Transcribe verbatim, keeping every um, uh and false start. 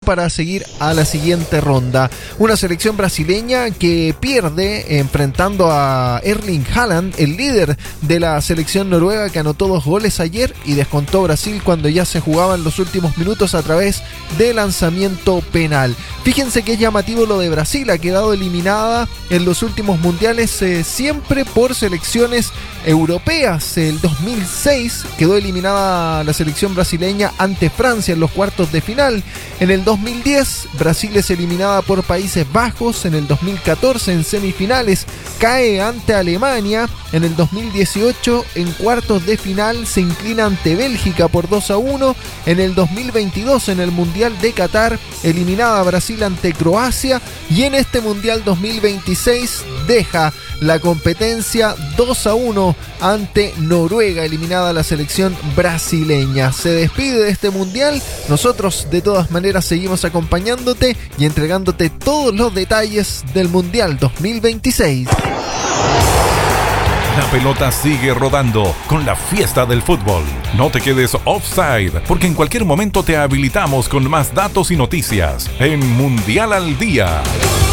para seguir a la siguiente ronda. Una selección brasileña que pierde enfrentando a Erling Haaland, el líder de la selección noruega, que anotó dos goles ayer y descontó Brasil cuando ya se jugaban los últimos minutos a través de lanzamiento penal. Fíjense que es llamativo lo de Brasil, ha quedado eliminada en los últimos mundiales eh, siempre por selecciones europeas. El dos mil seis quedó eliminada la selección brasileña ante Francia en los cuartos de final. En el dos mil diez Brasil es eliminada por Países Bajos. En el dos mil catorce en semifinales cae ante Alemania. En el dos mil dieciocho en cuartos de final se inclina ante Bélgica por dos a uno. En el dos mil veintidós en el Mundial de Qatar eliminada Brasil ante Croacia, y en este Mundial dos mil veintiséis deja la competencia dos a uno ante Noruega, eliminada la selección brasileña. Se despide de este Mundial. Nosotros de todas maneras seguimos acompañándote y entregándote todos los detalles del Mundial dos mil veintiséis. La pelota sigue rodando con la fiesta del fútbol. No te quedes offside, porque en cualquier momento te habilitamos con más datos y noticias en Mundial al Día.